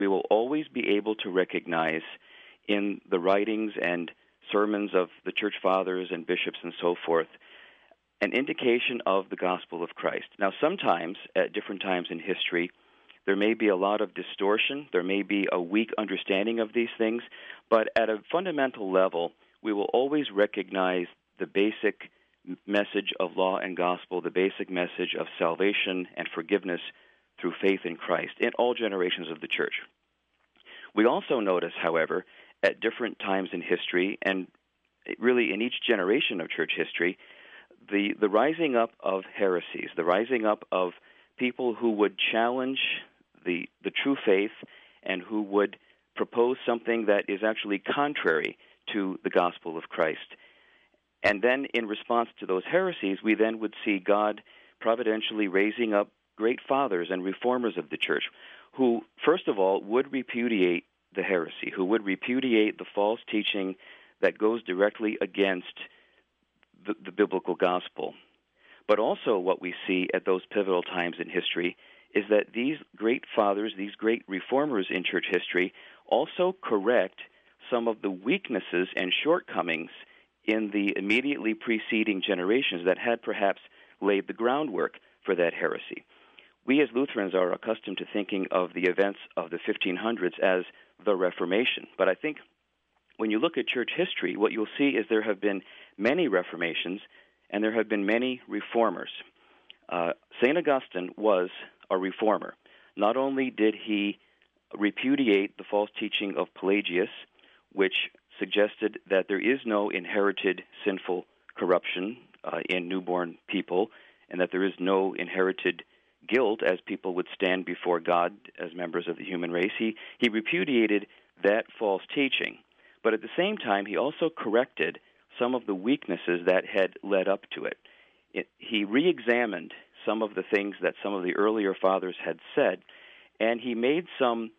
we will always be able to recognize in the writings and sermons of the church fathers and bishops and so forth an indication of the gospel of Christ. Now, sometimes, at different times in history, there may be a lot of distortion, there may be a weak understanding of these things, but at a fundamental level, we will always recognize the basic message of law and gospel, the basic message of salvation and forgiveness through faith in Christ in all generations of the church. We also notice, however, at different times in history, and really in each generation of church history, the rising up of heresies, the rising up of people who would challenge the true faith and who would propose something that is actually contrary to the gospel of Christ. And then in response to those heresies, we then would see God providentially raising up great fathers and reformers of the church who, first of all, would repudiate the heresy, who would repudiate the false teaching that goes directly against the biblical gospel. But also what we see at those pivotal times in history is that these great fathers, these great reformers in church history, also correct some of the weaknesses and shortcomings in the immediately preceding generations that had perhaps laid the groundwork for that heresy. We as Lutherans are accustomed to thinking of the events of the 1500s as the Reformation. But I think when you look at church history, what you'll see is there have been many reformations and there have been many reformers. St. Augustine was a reformer. Not only did he repudiate the false teaching of Pelagius, which suggested that there is no inherited sinful corruption in newborn people, and that there is no inherited guilt as people would stand before God as members of the human race. He repudiated that false teaching. But at the same time, he also corrected some of the weaknesses that had led up to it. He re-examined some of the things that some of the earlier fathers had said, and he made some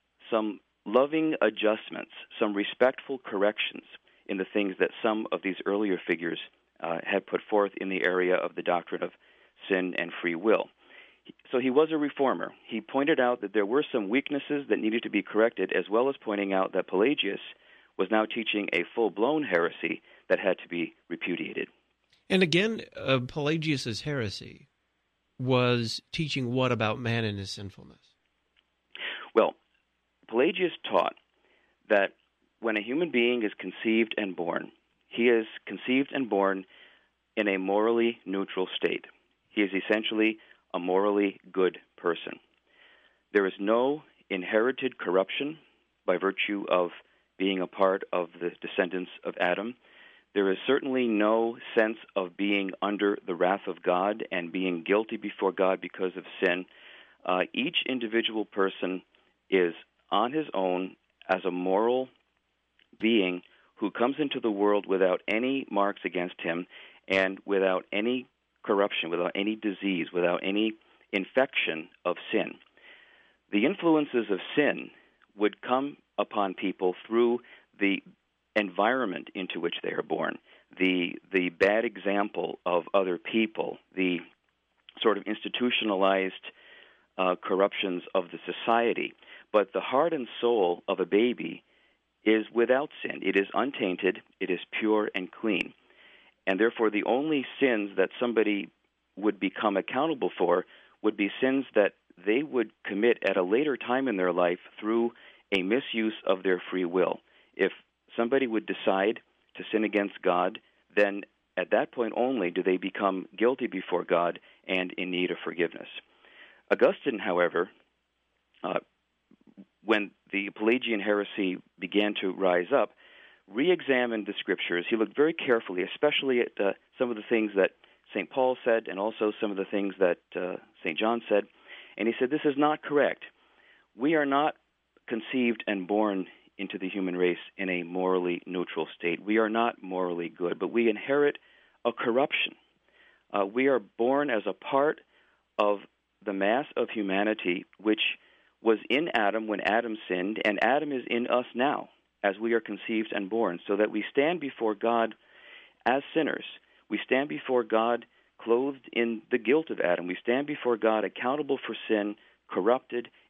loving adjustments, some respectful corrections in the things that some of these earlier figures had put forth in the area of the doctrine of sin and free will. So he was a reformer. He pointed out that there were some weaknesses that needed to be corrected, as well as pointing out that Pelagius was now teaching a full-blown heresy that had to be repudiated. And again, Pelagius' heresy was teaching what about man and his sinfulness? Well, Pelagius taught that when a human being is conceived and born, he is conceived and born in a morally neutral state. He is essentially a morally good person. There is no inherited corruption by virtue of being a part of the descendants of Adam. There is certainly no sense of being under the wrath of God and being guilty before God because of sin. Each individual person is on his own as a moral being who comes into the world without any marks against him and without any corruption, without any disease, without any infection of sin. The influences of sin would come upon people through the environment into which they are born, the bad example of other people, the sort of institutionalized corruptions of the society. But the heart and soul of a baby is without sin. It is untainted, it is pure and clean. And therefore the only sins that somebody would become accountable for would be sins that they would commit at a later time in their life through a misuse of their free will. If somebody would decide to sin against God, then at that point only do they become guilty before God and in need of forgiveness. Augustine, however, when the Pelagian heresy began to rise up, re-examined the Scriptures. He looked very carefully, especially at some of the things that St. Paul said and also some of the things that St. John said, and he said, this is not correct. We are not conceived and born into the human race in a morally neutral state. We are not morally good, but we inherit a corruption. We are born as a part of the mass of humanity which was in Adam when Adam sinned, and Adam is in us now as we are conceived and born, so that we stand before God as sinners. We stand before God clothed in the guilt of Adam. We stand before God accountable for sin, corrupted,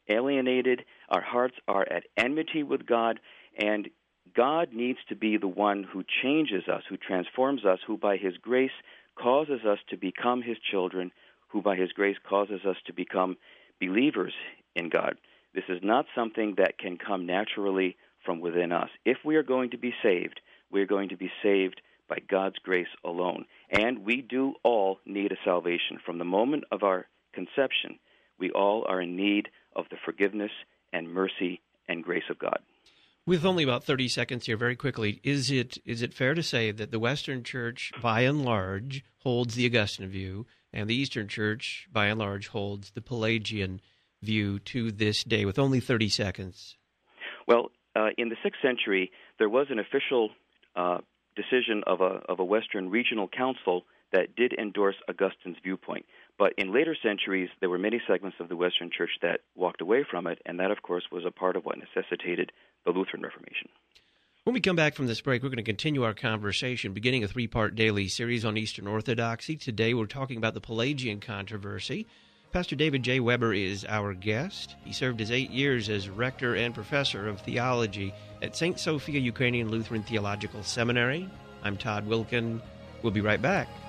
alienated. Our hearts are at enmity with God, and God needs to be the one who changes us, who transforms us, who by His grace causes us to become His children, who by His grace causes us to become believers in God. This is not something that can come naturally from within us. If we are going to be saved, we are going to be saved by God's grace alone. And we do all need a salvation. From the moment of our conception, we all are in need of the forgiveness and mercy and grace of God. With only about 30 seconds here, very quickly, is it fair to say that the Western Church, by and large, holds the Augustine view, and the Eastern Church, by and large, holds the Pelagian view to this day, with only 30 seconds? Well, in the 6th century, there was an official decision of a Western regional council that did endorse Augustine's viewpoint. But in later centuries, there were many segments of the Western Church that walked away from it, and that, of course, was a part of what necessitated the Lutheran Reformation. When we come back from this break, we're going to continue our conversation, beginning a 3-part daily series on Eastern Orthodoxy. Today, we're talking about the Pelagian controversy. Pastor David J. Weber is our guest. He served his 8 years as rector and professor of theology at St. Sophia Ukrainian Lutheran Theological Seminary. I'm Todd Wilkin. We'll be right back.